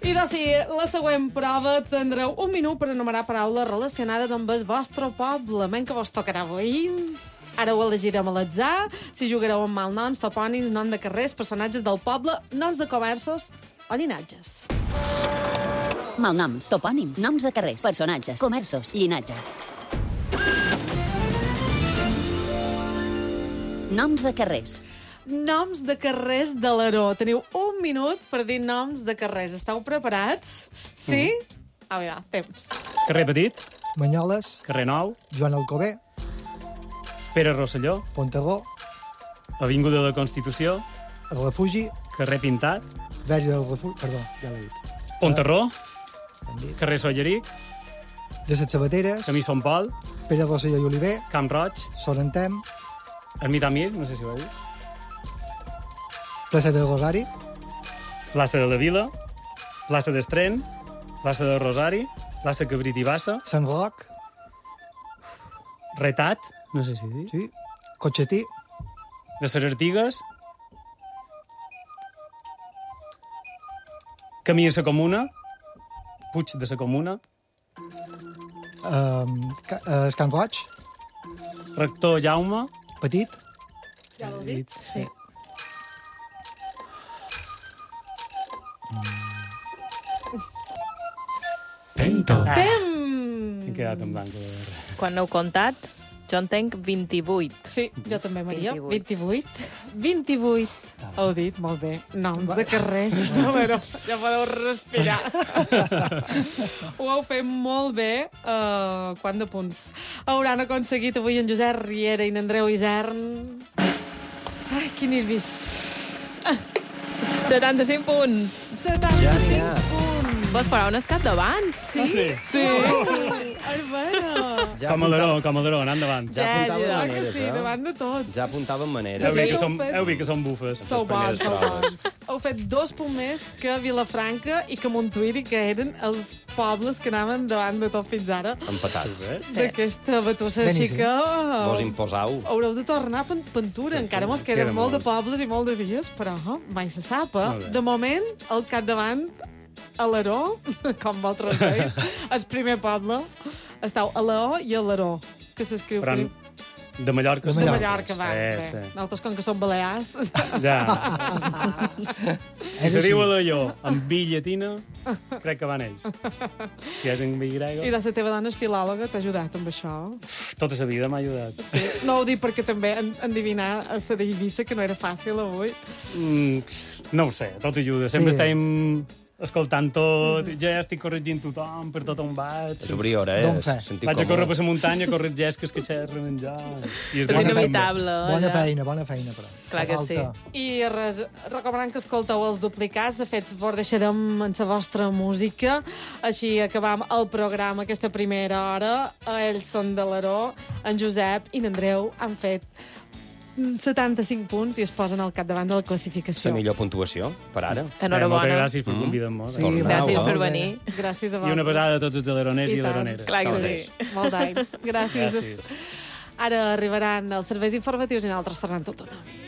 I doncs sí, la següent prova tindreu un minut per enumerar paraules relacionades amb el vostre poble. Men que vos tocarà avui. Ara ho elegirem a l'atzar. Si jugareu amb malnoms, topònims, noms de carrers, personatges del poble, noms de comerços o llinatges. Malnoms, topònims, noms de carrers, personatges, comerços, llinatges. Noms de carrers. Noms de carrers de l'Aró. Teniu un minut per dir noms de carrers. Esteu preparats? Sí? A veure, temps. Carrer Petit, Banyoles, carrer Nou, Joan Alcover, Pere Rosselló, Pontarró, Avinguda de la Constitució, el Refugi, carrer Pintat, Verge del Refugi... Perdó, ja l'he dit. Pontarró, Hem dit. carrer Solleric, De les Sabateres, camí Son Pol, Pere Rosselló i Oliver, Camp Roig, Sorentem, Ermita Mir, no sé si ho he dit, Plaça del Rosari, plaça de la Vila, plaça d'Estren, plaça de Rosari, plaça Cabrit i Bassa, Sant Roc, Retat, no sé si he dit, sí, Cotxetí, de les Artigues, camí a la Comuna, Puig de la Comuna, Can Roig, rector Jaume, Petit, Ja l'heu dit? sí. Pento. Temps! He quedat en blanc. Quan no heu comptat, jo en tenc 28. Sí, jo també, Maria. 28. 28. Heu dit, molt bé. Noms de carrers. Bueno, ja podeu respirar. Ho heu fet molt bé. Quant de punts hauran aconseguit avui en Josep Riera i en Andreu Isern? Ai, quin nervis. 75 punts. 75 punts. Vols parar un escat davant? Sí? Ah, sí? Sí. Ai, bueno. Com a l'Aró, anant davant. Ja apuntaven Clar que maneres, sí, davant de tot. Ja apuntaven maneres. Heu vist que heu som, fet- heu vist que som bufes. Sou bons, primeres sou proves. bons. Heu fet 2 punts més que Vilafranca i que Montuïri, que eren els pobles que anaven davant de tot fins ara. Empatats. D'aquesta batussa així Beníssim. que... Vos imposau. Haureu de tornar a Pentura. Encara mos queden Queda molt de molt. pobles i molt de dies, però mai se sap. Molt bé. De moment, al capdavant, a l'Aró, com vosaltres veus, el primer poble, esteu a l'O i a l'Aró, que s'escriu Però de Mallorca. De de Mallorca. Mallorca, va. Sí, Bé. sí. Nosaltres, com que som balears, Ja. Si És se així. diu a l'Allò amb B llatina, crec que van ells. Si és en B i grega, de la teva dona és filòloga, t'ha ajudat amb això? tota la vida m'ha ajudat. Sí. No ho dic perquè també endivinar a la d'Eivissa, que no era fàcil avui. No ho sé, tot ajuda. Sempre Sí. estem escoltant tot, ja estic corregint tothom per tot on vaig. És obrir hora, Don fe. Sentir Vaig a còmode. córrer per la muntanya, corregir que xerren menjar. I és És Bona feina. inevitable. Bona ja. feina, però. Clar que sí. I res, recomanant que escolteu els duplicats. De fet, vos deixarem en la vostra música. Així acabam el programa aquesta primera hora. Ells són de l'Aró. En Josep i en Andreu han fet 75 punts i es posen al capdavant de la classificació. La millor puntuació, per ara. Moltes Enhorabona. gràcies per convidar-nos. Sí, Torneu, Gràcies eh? per venir. Gràcies a I vosaltres. una pesada a tots els aleroners i I tant. aleroneres. Clar que Caldes. sí. Molt d'anys. Gràcies. Gràcies. Ara arribaran els serveis informatius i nosaltres tornem tot una.